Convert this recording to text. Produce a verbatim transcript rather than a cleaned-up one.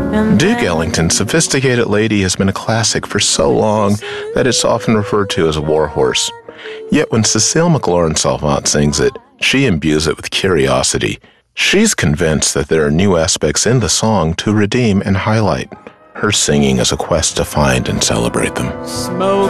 Duke Ellington's Sophisticated Lady has been a classic for so long that it's often referred to as a warhorse. Yet when Cécile McLaurin-Salvant sings it, she imbues it with curiosity. She's convinced that there are new aspects in the song to redeem and highlight. Her singing is a quest to find and celebrate them. Smoke